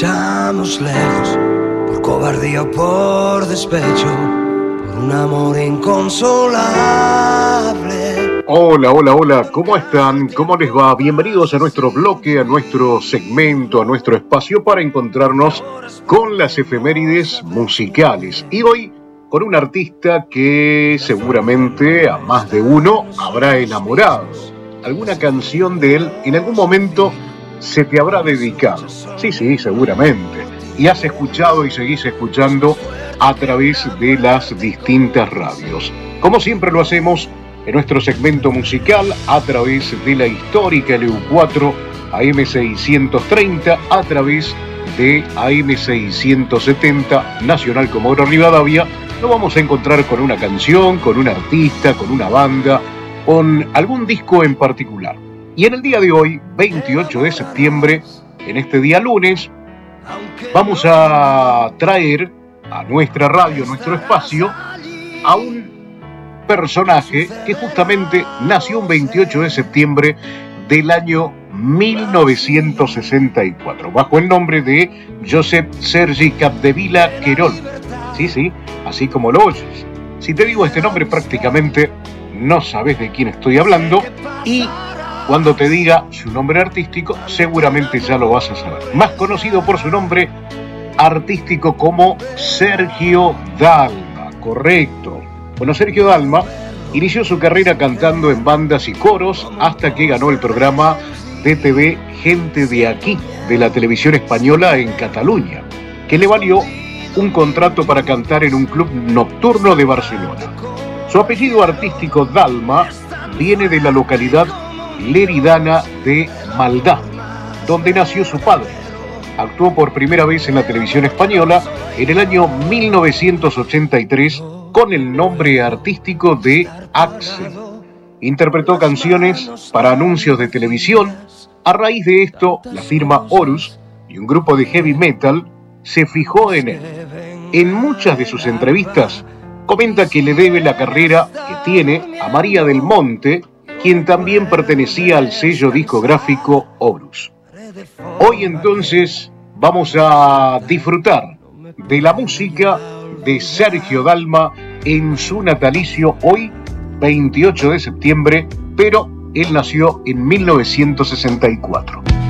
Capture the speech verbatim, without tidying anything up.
Estamos lejos, por cobardía o por despecho, por un amor inconsolable. Hola, hola, hola, ¿cómo están? ¿Cómo les va? Bienvenidos a nuestro bloque, a nuestro segmento, a nuestro espacio para encontrarnos con las efemérides musicales. Y hoy con un artista que seguramente a más de uno habrá enamorado. Alguna canción de él en algún momento se te habrá dedicado. Sí, sí, seguramente. Y has escuchado y seguís escuchando a través de las distintas radios. Como siempre lo hacemos en nuestro segmento musical a través de la histórica L U cuatro A M seiscientos treinta, a través de A M seiscientos setenta Nacional Comodoro Rivadavia. Nos vamos a encontrar con una canción, con un artista, con una banda, con algún disco en particular. Y en el día de hoy, veintiocho de septiembre, en este día lunes, vamos a traer a nuestra radio, a nuestro espacio, a un personaje que justamente nació un veintiocho de septiembre del año mil novecientos sesenta y cuatro, bajo el nombre de Josep Sergi Capdevila Querol. Sí, sí, así como lo oyes. Si te digo este nombre, prácticamente no sabes de quién estoy hablando, y cuando te diga su nombre artístico, seguramente ya lo vas a saber. Más conocido por su nombre artístico como Sergio Dalma, correcto. Bueno, Sergio Dalma inició su carrera cantando en bandas y coros hasta que ganó el programa de T V Gente de Aquí, de la televisión española en Cataluña, que le valió un contrato para cantar en un club nocturno de Barcelona. Su apellido artístico Dalma viene de la localidad leridana de Maldá, donde nació su padre. Actuó por primera vez en la televisión española en el año mil novecientos ochenta y tres con el nombre artístico de Axel. Interpretó canciones para anuncios de televisión. A raíz de esto, la firma Horus y un grupo de heavy metal se fijó en él. En muchas de sus entrevistas comenta que le debe la carrera que tiene a María del Monte, quien también pertenecía al sello discográfico Horus. Hoy entonces vamos a disfrutar de la música de Sergio Dalma en su natalicio, hoy veintiocho de septiembre, pero él nació en mil novecientos sesenta y cuatro.